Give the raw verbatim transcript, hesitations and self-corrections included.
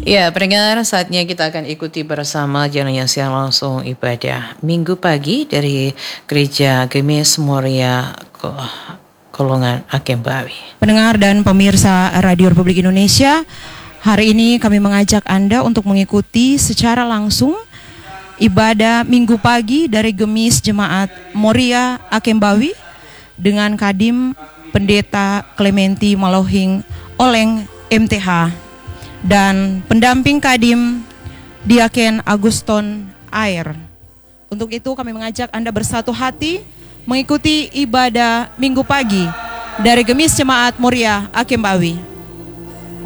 Ya, pendengar, saatnya kita akan ikuti bersama jalannya siang langsung ibadah Minggu pagi dari Gereja Gemis Moria Kolongan Akembawi. Pendengar dan pemirsa Radio Republik Indonesia, hari ini kami mengajak Anda untuk mengikuti secara langsung ibadah Minggu pagi dari Gemis Jemaat Moria Akembawi dengan Kadim Pendeta Clementi Malohing Oleng M T H dan pendamping Kadim Diaken Aguston Air. Untuk itu kami mengajak Anda bersatu hati mengikuti ibadah Minggu pagi dari Gemis Jemaat Moria Akembawi.